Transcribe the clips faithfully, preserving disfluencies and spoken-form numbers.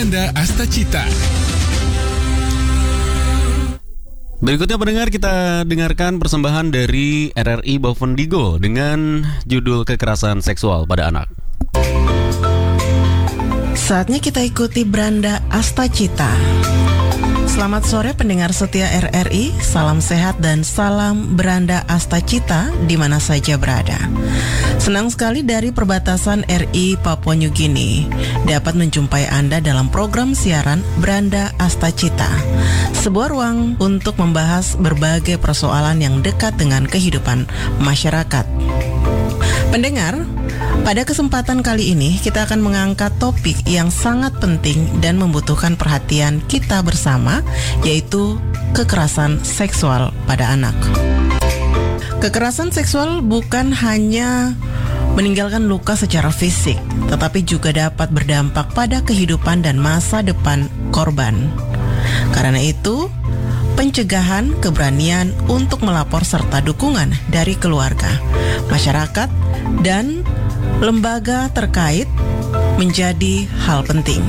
Branda Astacita. Berikutnya pendengar, kita dengarkan persembahan dari R R I Bovendigul dengan judul Kekerasan Seksual pada Anak. Saatnya kita ikuti Branda Astacita. Selamat sore pendengar setia R R I, salam sehat dan salam Branda Astacita di mana saja berada. Senang sekali dari perbatasan R I Papua New Guinea dapat menjumpai Anda dalam program siaran Branda Astacita, sebuah ruang untuk membahas berbagai persoalan yang dekat dengan kehidupan masyarakat. Pendengar, pada kesempatan kali ini kita akan mengangkat topik yang sangat penting dan membutuhkan perhatian kita bersama, yaitu kekerasan seksual pada anak. Kekerasan seksual bukan hanya meninggalkan luka secara fisik, tetapi juga dapat berdampak pada kehidupan dan masa depan korban. Karena itu, pencegahan, keberanian untuk melapor serta dukungan dari keluarga, masyarakat, dan lembaga terkait menjadi hal penting.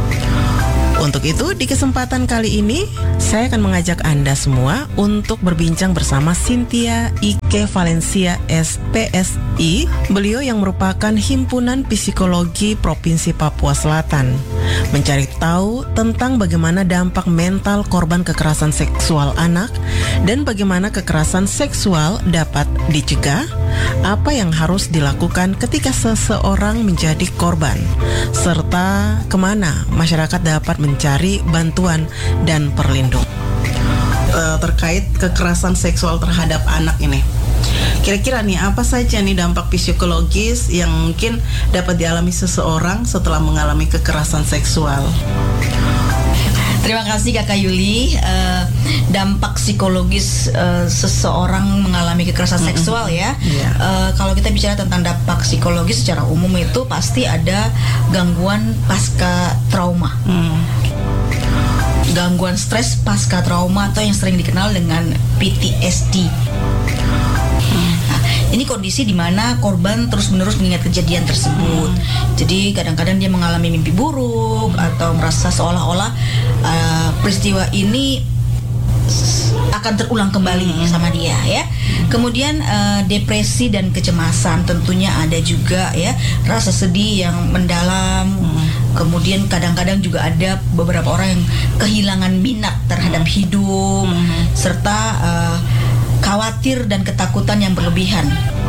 Untuk itu, di kesempatan kali ini, saya akan mengajak Anda semua untuk berbincang bersama Cynthia Ike Valencia S P S I. Beliau yang merupakan Himpunan Psikologi Provinsi Papua Selatan, mencari tahu tentang bagaimana dampak mental korban kekerasan seksual anak dan bagaimana kekerasan seksual dapat dicegah, apa yang harus dilakukan ketika seseorang menjadi korban, serta kemana masyarakat dapat mencari bantuan dan perlindungan. Uh, terkait kekerasan seksual terhadap anak ini, kira-kira nih apa saja nih dampak psikologis yang mungkin dapat dialami seseorang setelah mengalami kekerasan seksual? Terima kasih Kakak Yuli. Uh, dampak psikologis uh, seseorang mengalami kekerasan mm-hmm. seksual ya. Yeah. Uh, kalau kita bicara tentang dampak psikologis secara umum itu pasti ada gangguan pasca trauma. Mm. Gangguan stres pasca trauma atau yang sering dikenal dengan P T S D. Ini kondisi di mana korban terus-menerus mengingat kejadian tersebut. Hmm. Jadi kadang-kadang dia mengalami mimpi buruk atau merasa seolah-olah uh, peristiwa ini akan terulang kembali hmm. sama dia ya. Kemudian uh, depresi dan kecemasan tentunya ada juga ya. Rasa sedih yang mendalam. Hmm. Kemudian kadang-kadang juga ada beberapa orang yang kehilangan minat terhadap hidup, hmm. serta uh, khawatir dan ketakutan yang berlebihan,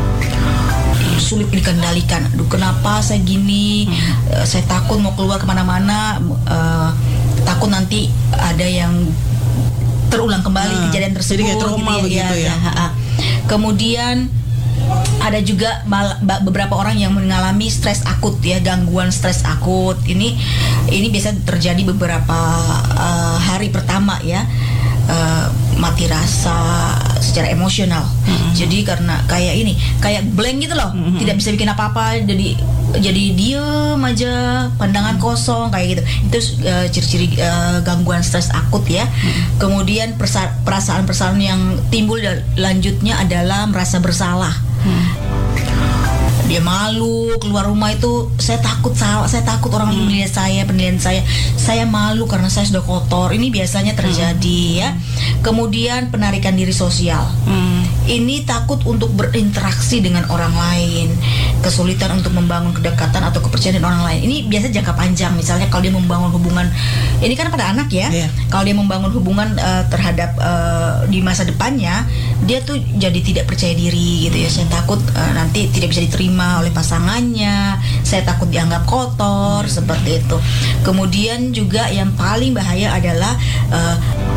sulit dikendalikan. Aduh, kenapa saya gini? Hmm. Uh, saya takut mau keluar kemana-mana. Uh, takut nanti ada yang terulang kembali nah, kejadian tersebut. Jadi kayak trauma gitu, begitu ya. ya. ya. Kemudian ada juga mal, beberapa orang yang mengalami stres akut ya, gangguan stres akut. Ini ini biasa terjadi beberapa uh, hari pertama ya. Uh, mati rasa secara emosional. Mm-hmm. Jadi karena kayak ini, kayak blank gitu loh, mm-hmm. tidak bisa bikin apa-apa, jadi jadi diem aja, pandangan kosong kayak gitu. Itu uh, ciri-ciri uh, gangguan stres akut ya. Mm-hmm. Kemudian persa- perasaan-perasaan yang timbul lanjutnya adalah merasa bersalah. Mm. Dia malu keluar rumah itu, saya takut salah, saya takut orang hmm. melihat saya, penilaian saya, saya malu karena saya sudah kotor. Ini biasanya terjadi hmm. ya. Kemudian penarikan diri sosial. Hmm. Ini takut untuk berinteraksi dengan orang lain, kesulitan untuk membangun kedekatan atau kepercayaan dengan orang lain. Ini biasa jangka panjang. Misalnya kalau dia membangun hubungan, ini kan pada anak ya. Yeah. Kalau dia membangun hubungan uh, terhadap uh, di masa depannya, dia tuh jadi tidak percaya diri gitu ya. Saya takut uh, nanti tidak bisa diterima oleh pasangannya, saya takut dianggap kotor, hmm. seperti itu. Kemudian juga yang paling bahaya adalah uh,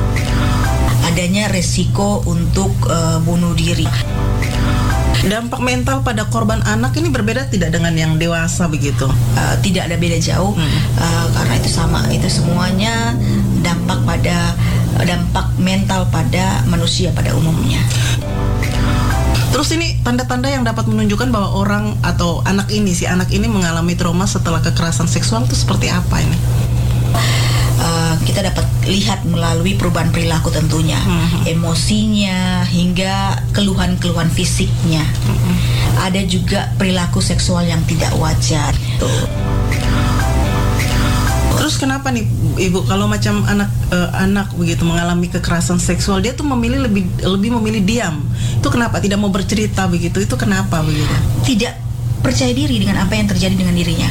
adanya resiko untuk uh, bunuh diri. Dampak mental pada korban anak ini berbeda tidak dengan yang dewasa begitu? Uh, tidak ada beda jauh, hmm. uh, karena itu sama, itu semuanya dampak pada dampak mental pada manusia pada umumnya. Terus ini tanda-tanda yang dapat menunjukkan bahwa orang atau anak ini, si anak ini mengalami trauma setelah kekerasan seksual itu seperti apa ini? Uh, kita dapat lihat melalui perubahan perilaku tentunya, mm-hmm. emosinya hingga keluhan-keluhan fisiknya. Mm-hmm. Ada juga perilaku seksual yang tidak wajar. Tuh. Terus kenapa nih Ibu kalau macam anak uh, anak begitu mengalami kekerasan seksual, dia tuh memilih lebih lebih memilih diam. Itu kenapa? Tidak mau bercerita begitu. Itu kenapa begitu? Tidak percaya diri dengan apa yang terjadi dengan dirinya.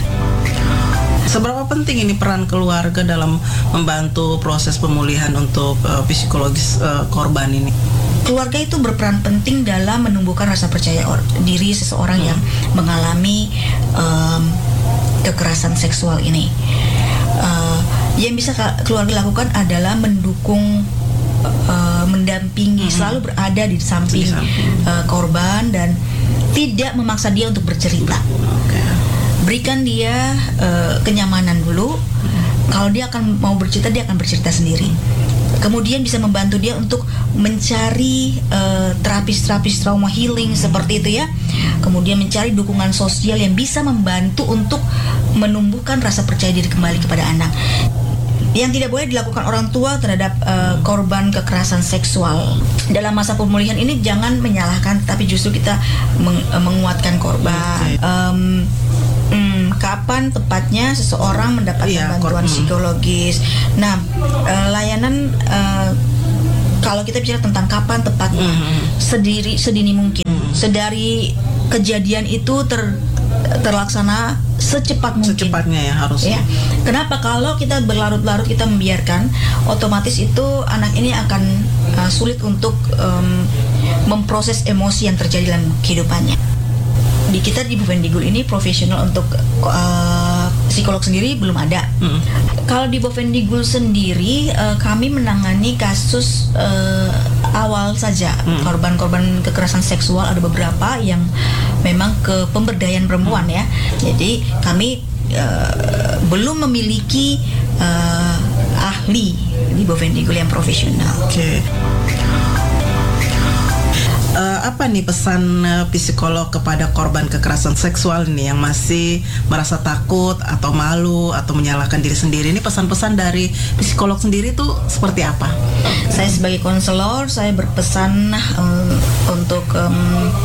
Seberapa penting ini peran keluarga dalam membantu proses pemulihan untuk uh, psikologis uh, korban ini? Keluarga itu berperan penting dalam menumbuhkan rasa percaya or- diri seseorang hmm. yang mengalami um, kekerasan seksual ini. Uh, yang bisa keluarga lakukan adalah mendukung, uh, mendampingi, hmm. selalu berada di samping, di samping. Uh, korban dan tidak memaksa dia untuk bercerita. Okay. Berikan dia uh, kenyamanan dulu. Hmm. Kalau dia akan mau bercerita, dia akan bercerita sendiri. Kemudian bisa membantu dia untuk mencari uh, terapis-terapis trauma healing seperti itu ya. Kemudian mencari dukungan sosial yang bisa membantu untuk menumbuhkan rasa percaya diri kembali kepada anak. Yang tidak boleh dilakukan orang tua terhadap uh, korban kekerasan seksual dalam masa pemulihan ini, jangan menyalahkan, tapi justru kita meng- menguatkan korban. Um, Hmm, kapan tepatnya seseorang mendapatkan ya, bantuan kor- psikologis? Nah, uh, layanan uh, kalau kita bicara tentang kapan tepatnya, mm-hmm. sediri sedini mungkin, mm-hmm. sedari kejadian itu ter, terlaksana secepat mungkin. Secepatnya ya harusnya. Ya. Kenapa? Kalau kita berlarut-larut, kita membiarkan, otomatis itu anak ini akan uh, sulit untuk um, memproses emosi yang terjadi dalam kehidupannya. Di kita di Bovendigul ini profesional untuk uh, psikolog sendiri belum ada. Hmm. Kalau di Bovendigul sendiri uh, kami menangani kasus uh, awal saja, hmm. korban-korban kekerasan seksual ada beberapa yang memang ke pemberdayaan perempuan ya. Jadi kami uh, belum memiliki uh, ahli di Bovendigul yang profesional. Oke. Okay. Uh, apa nih pesan uh, psikolog kepada korban kekerasan seksual ini yang masih merasa takut atau malu atau menyalahkan diri sendiri? Ini pesan-pesan dari psikolog sendiri tuh seperti apa? Saya sebagai konselor, saya berpesan um, untuk um,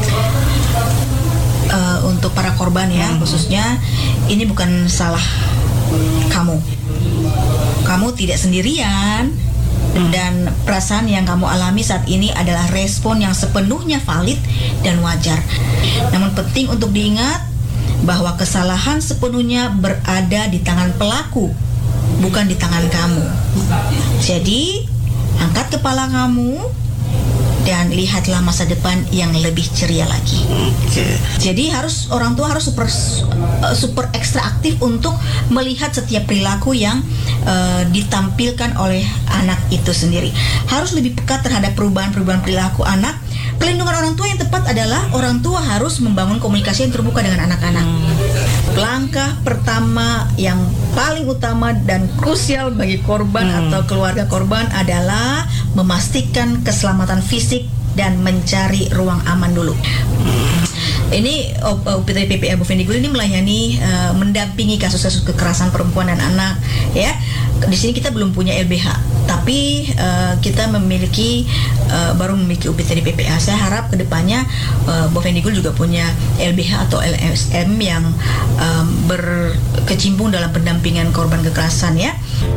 uh, untuk para korban ya, hmm. khususnya ini bukan salah kamu. Kamu tidak sendirian. Dan perasaan yang kamu alami saat ini adalah respon yang sepenuhnya valid dan wajar. Namun penting untuk diingat bahwa kesalahan sepenuhnya berada di tangan pelaku, bukan di tangan kamu. Jadi, angkat kepala kamu dan lihatlah masa depan yang lebih ceria lagi. Okay. Jadi harus orang tua harus super super ekstra aktif untuk melihat setiap perilaku yang uh, ditampilkan oleh anak itu sendiri. Harus lebih peka terhadap perubahan-perubahan perilaku anak. Pelindungan orang tua yang tepat adalah orang tua harus membangun komunikasi yang terbuka dengan anak-anak. Hmm. Langkah pertama yang paling utama dan krusial bagi korban hmm. atau keluarga korban adalah memastikan keselamatan fisik dan mencari ruang aman dulu. Hmm. Ini U P T D P P A Bovendigul ini melayani uh, mendampingi kasus-kasus kekerasan perempuan dan anak ya. Di sini kita belum punya L B H, tapi uh, kita memiliki uh, baru memiliki U P T D P P A. Saya harap kedepannya uh, Bovendigul juga punya L B H atau L S M yang um, berkecimpung dalam pendampingan korban kekerasan ya.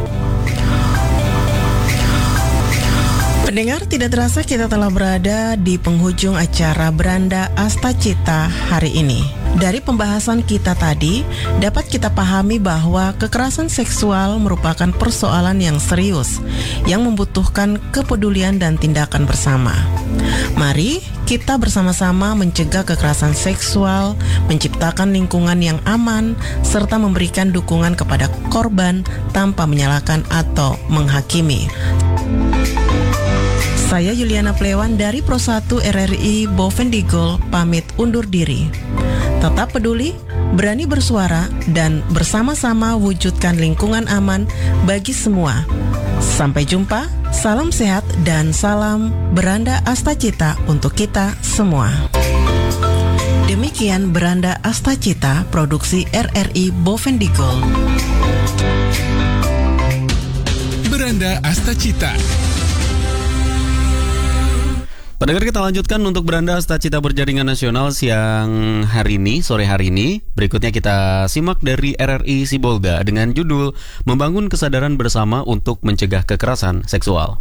Pendengar, tidak terasa kita telah berada di penghujung acara Beranda Astacita hari ini. Dari pembahasan kita tadi, dapat kita pahami bahwa kekerasan seksual merupakan persoalan yang serius, yang membutuhkan kepedulian dan tindakan bersama. Mari kita bersama-sama mencegah kekerasan seksual, menciptakan lingkungan yang aman, serta memberikan dukungan kepada korban tanpa menyalahkan atau menghakimi. Saya Yuliana Plewan dari Pro satu R R I Bovendigul pamit undur diri. Tetap peduli, berani bersuara, dan bersama-sama wujudkan lingkungan aman bagi semua. Sampai jumpa, salam sehat dan salam Beranda Astacita untuk kita semua. Demikian Beranda Astacita, produksi R R I Bovendigul. Beranda Astacita. Pendengar, kita lanjutkan untuk Beranda Astacita Berjaringan Nasional siang hari ini, sore hari ini. Berikutnya kita simak dari R R I Sibolga dengan judul Membangun Kesadaran Bersama untuk Mencegah Kekerasan Seksual.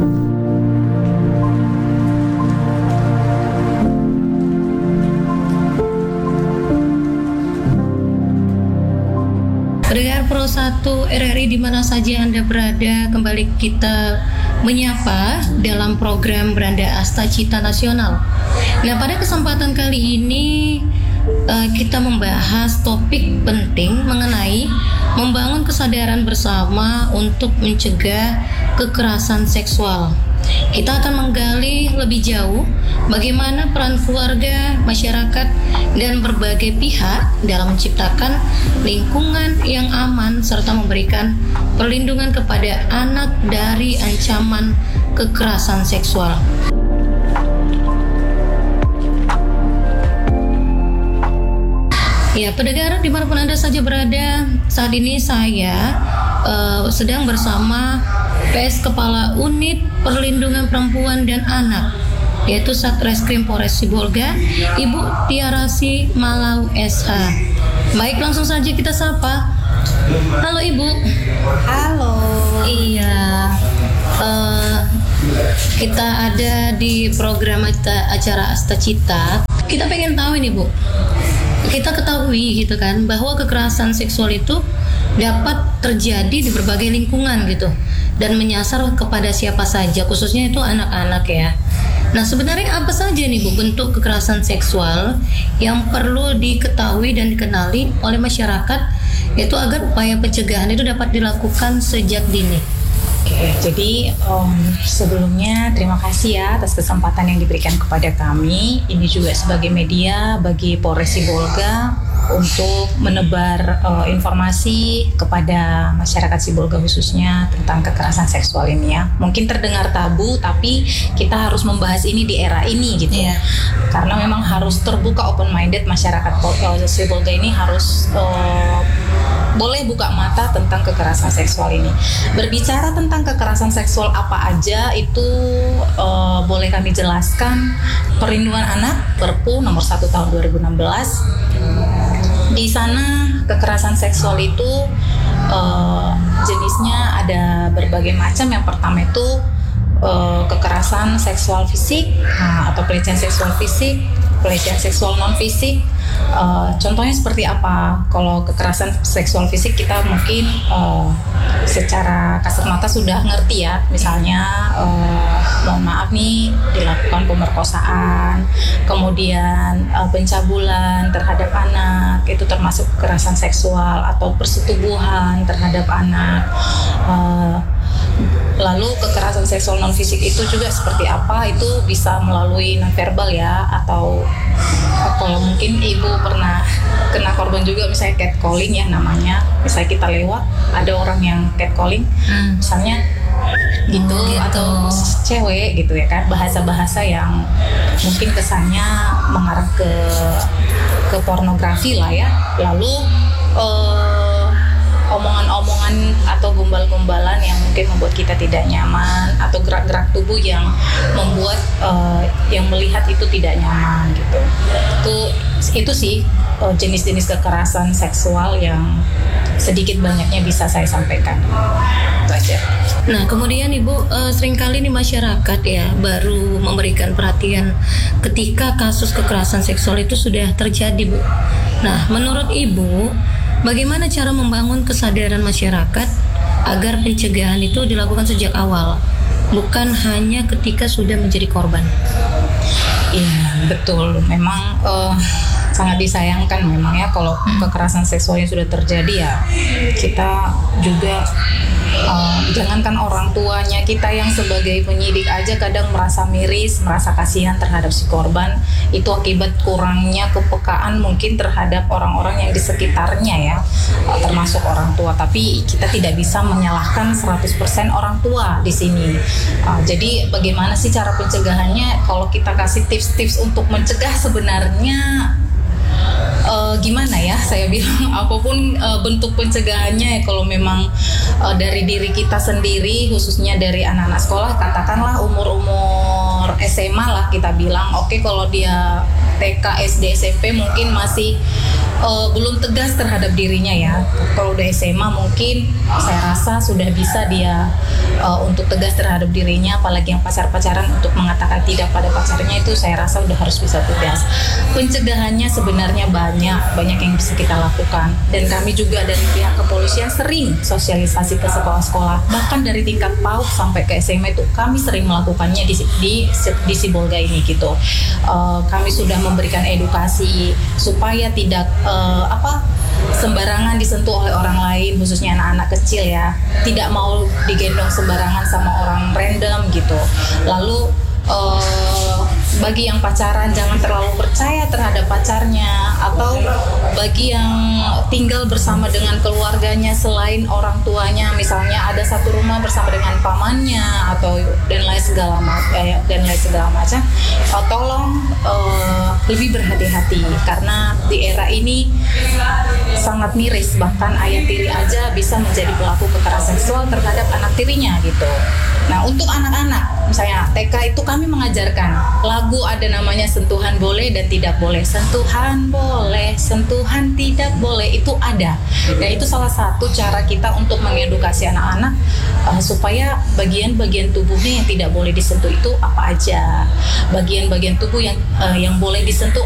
Pendengar Pro satu R R I di mana saja Anda berada, kembali kita menyapa dalam program Beranda Astacita Nasional. Nah, pada kesempatan kali ini uh, kita membahas topik penting mengenai membangun kesadaran bersama untuk mencegah kekerasan seksual. Kita akan menggali lebih jauh bagaimana peran keluarga, masyarakat, dan berbagai pihak dalam menciptakan lingkungan yang aman serta memberikan perlindungan kepada anak dari ancaman kekerasan seksual. Ya, pendengar dimanapun Anda saja berada, saat ini saya uh, sedang bersama P S Kepala Unit Perlindungan Perempuan dan Anak, yaitu Satreskrim Polres Sibolga, Ibu Tiarasi Malau S H. Baik, langsung saja kita sapa. Halo Ibu. Halo. Iya, uh, kita ada di program acara Astacita. Kita pengen tahu ini Bu, kita ketahui gitu kan bahwa kekerasan seksual itu dapat terjadi di berbagai lingkungan gitu dan menyasar kepada siapa saja, khususnya itu anak-anak ya. Nah, sebenarnya apa saja nih Bu bentuk kekerasan seksual yang perlu diketahui dan dikenali oleh masyarakat, yaitu agar upaya pencegahan itu dapat dilakukan sejak dini? Oke, jadi um, sebelumnya terima kasih ya atas kesempatan yang diberikan kepada kami. Ini juga sebagai media bagi Polres Sibolga untuk menebar uh, informasi kepada masyarakat Sibolga khususnya tentang kekerasan seksual ini ya. Mungkin terdengar tabu, tapi kita harus membahas ini di era ini gitu ya. Karena memang harus terbuka, open minded, masyarakat uh, Sibolga ini harus uh, boleh buka mata tentang kekerasan seksual ini. Berbicara tentang kekerasan seksual apa aja itu uh, boleh kami jelaskan. Perlindungan Anak Perpu nomor satu tahun dua ribu enam belas. Di sana kekerasan seksual itu uh, jenisnya ada berbagai macam. Yang pertama itu uh, kekerasan seksual fisik uh, atau pelecehan seksual fisik, pelecehan seksual non fisik. Uh, contohnya seperti apa? Kalau kekerasan seksual fisik kita mungkin uh, secara kasat mata sudah ngerti ya. Misalnya uh, mohon maaf nih dilakukan pemerkosaan, kemudian uh, pencabulan terhadap anak, itu termasuk kekerasan seksual, atau persetubuhan terhadap anak. Uh, Lalu kekerasan seksual non fisik itu juga seperti apa? Itu bisa melalui nonverbal ya, atau kalau mungkin ibu pernah kena korban juga, misalnya catcalling ya namanya. Misalnya kita lewat ada orang yang catcalling, hmm. misalnya gitu, hmm, gitu atau cewek gitu ya kan, bahasa-bahasa yang mungkin kesannya mengarah ke ke pornografi lah ya. Lalu uh, omongan-omongan atau gombal-gombalan yang mungkin membuat kita tidak nyaman, atau gerak-gerak tubuh yang membuat uh, yang melihat itu tidak nyaman gitu. Itu itu sih uh, jenis-jenis kekerasan seksual yang sedikit banyaknya bisa saya sampaikan. Itu aja. Nah, kemudian Ibu, uh, seringkali nih masyarakat ya baru memberikan perhatian ketika kasus kekerasan seksual itu sudah terjadi, Bu. Nah, menurut Ibu, bagaimana cara membangun kesadaran masyarakat agar pencegahan itu dilakukan sejak awal, bukan hanya ketika sudah menjadi korban? Iya, betul. Memang uh, sangat disayangkan memang ya kalau kekerasan seksualnya sudah terjadi ya. Kita juga uh, jangankan orang tuanya, kita yang sebagai penyidik aja kadang merasa miris, merasa kasihan terhadap si korban. Itu akibat kurangnya kepekaan mungkin terhadap orang-orang yang di sekitarnya ya, uh, termasuk orang tua. Tapi kita tidak bisa menyalahkan seratus persen orang tua di sini. Uh, jadi bagaimana sih cara pencegahannya? Kalau kita kasih tips-tips untuk mencegah, sebenarnya uh, gimana ya saya bilang, apapun uh, bentuk pencegahannya ya, kalau memang uh, dari diri kita sendiri, khususnya dari anak-anak sekolah, katakanlah umur-umur S M A lah kita bilang, oke okay, kalau dia T K, S D, S M P mungkin masih uh, belum tegas terhadap dirinya ya. Kalau udah S M A mungkin saya rasa sudah bisa dia uh, untuk tegas terhadap dirinya, apalagi yang pacar-pacaran, untuk mengatakan tidak pada pacarnya, itu saya rasa udah harus bisa tegas. Pencegahannya sebenarnya banyak, banyak yang bisa kita lakukan, dan kami juga dari pihak kepolisian sering sosialisasi ke sekolah-sekolah, bahkan dari tingkat PAUD sampai ke S M A itu kami sering melakukannya di di, di Sibolga ini gitu. Uh, kami sudah memberikan edukasi supaya tidak uh, apa sembarangan disentuh oleh orang lain, khususnya anak-anak kecil ya, tidak mau digendong sembarangan sama orang random gitu. Lalu uh, bagi yang pacaran jangan terlalu percaya terhadap pacarnya, atau bagi yang tinggal bersama dengan keluarganya selain orang tuanya, misalnya ada satu rumah bersama dengan pamannya atau dan lain segala macam eh, dan lain segala macam, uh, tolong uh, lebih berhati-hati, karena di era ini sangat miris, bahkan ayah tiri aja bisa menjadi pelaku kekerasan seksual terhadap anak tirinya gitu. Nah, untuk anak-anak misalnya T K itu kami mengajarkan lagu, ada namanya sentuhan boleh dan tidak boleh. Sentuhan boleh, sentuhan tidak boleh, itu ada. Dan itu salah satu cara kita untuk mengedukasi anak-anak uh, supaya bagian-bagian tubuhnya yang tidak boleh disentuh itu apa aja. Bagian-bagian tubuh yang uh, yang boleh disentuh